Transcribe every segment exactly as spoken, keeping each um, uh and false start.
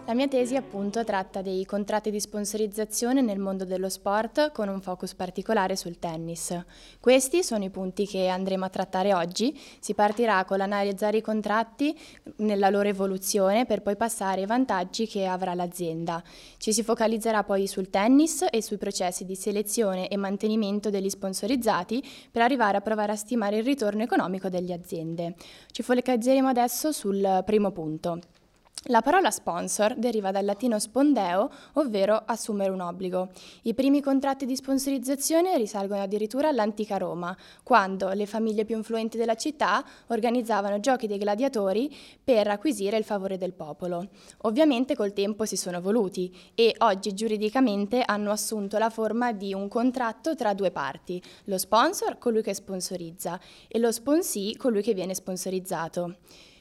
La mia tesi appunto tratta dei contratti di sponsorizzazione nel mondo dello sport con un focus particolare sul tennis. Questi sono i punti che andremo a trattare oggi. Si partirà con l'analizzare i contratti nella loro evoluzione per poi passare ai vantaggi che avrà l'azienda. Ci si focalizzerà poi sul tennis e sui processi di selezione e mantenimento degli sponsorizzati per arrivare a provare a stimare il ritorno economico delle aziende. Ci focalizzeremo adesso sul primo punto. La parola sponsor deriva dal latino spondeo, ovvero assumere un obbligo. I primi contratti di sponsorizzazione risalgono addirittura all'antica Roma, quando le famiglie più influenti della città organizzavano giochi dei gladiatori per acquisire il favore del popolo. Ovviamente col tempo si sono evoluti e oggi giuridicamente hanno assunto la forma di un contratto tra due parti, lo sponsor, colui che sponsorizza, e lo sponsee, colui che viene sponsorizzato.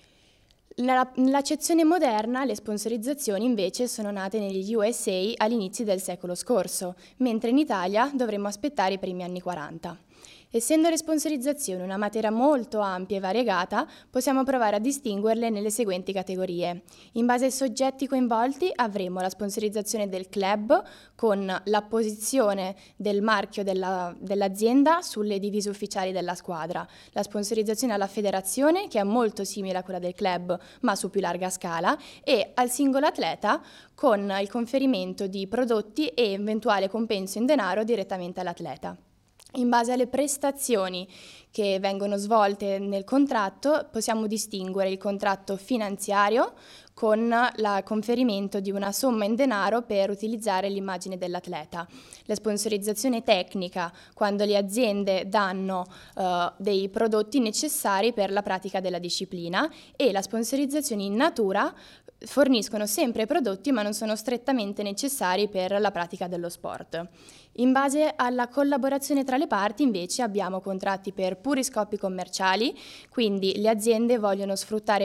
Nella, nell'accezione moderna le sponsorizzazioni invece sono nate negli U S A all'inizio del secolo scorso, mentre in Italia dovremmo aspettare i primi anni quaranta. Essendo le sponsorizzazioni una materia molto ampia e variegata, possiamo provare a distinguerle nelle seguenti categorie. In base ai soggetti coinvolti avremo la sponsorizzazione del club con l'apposizione del marchio della, dell'azienda sulle divise ufficiali della squadra, la sponsorizzazione alla federazione che è molto simile a quella del club ma su più larga scala e al singolo atleta con il conferimento di prodotti e eventuale compenso in denaro direttamente all'atleta. In base alle prestazioni che vengono svolte nel contratto possiamo distinguere il contratto finanziario con il conferimento di una somma in denaro per utilizzare l'immagine dell'atleta, la sponsorizzazione tecnica quando le aziende danno uh, dei prodotti necessari per la pratica della disciplina e la sponsorizzazione in natura forniscono sempre prodotti ma non sono strettamente necessari per la pratica dello sport. In base alla collaborazione tra le parti invece abbiamo contratti per puri scopi commerciali, quindi le aziende vogliono sfruttare